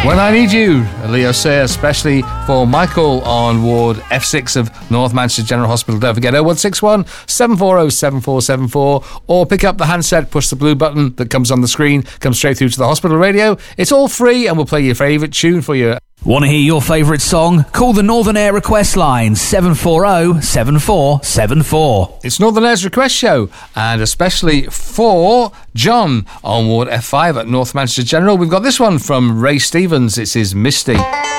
When I Need You, Leo Sayer, especially for Michael on Ward F6 of North Manchester General Hospital. Don't forget 0161 740 7474, or pick up the handset, push the blue button that comes on the screen, come straight through to the hospital radio. It's all free and we'll play your favourite tune for you. Want to hear your favourite song? Call the Northern Air request line 740 7474. It's Northern Air's request show, and especially for John on Ward F5 at North Manchester General. We've got this one from Ray Stevens. It's his Misty.